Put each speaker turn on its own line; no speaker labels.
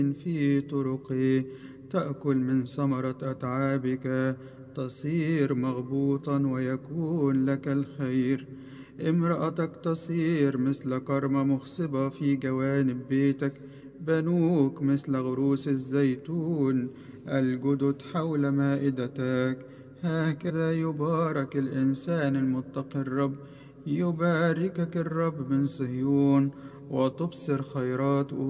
في طرقه، تأكل من ثمرة أتعابك، تصير مغبوطا ويكون لك الخير. امرأتك تصير مثل كرمة مخصبة في جوانب بيتك، بنوك مثل غروس الزيتون الجدد حول مائدتك. هكذا يبارك الإنسان المتقي الرب، يباركك الرب من صهيون وتبصر خيراته